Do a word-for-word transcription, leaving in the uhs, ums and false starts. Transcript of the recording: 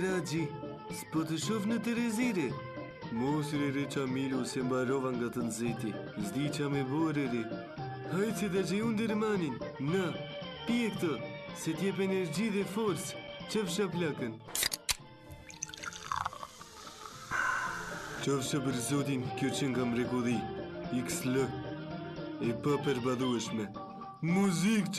Raji, s'po të shof në Terezire. Mos re qa milu se mbarova nga të nëzeti. Zdi qa me bore re. Hajtë se da që unë dërmanin. Na, pije këto, se t'jep energji dhe forës. Qëfësha plakën. Qëfësha për zotin, kjo që nga mrekulli. X L. E pa përbadhueshme. Muzik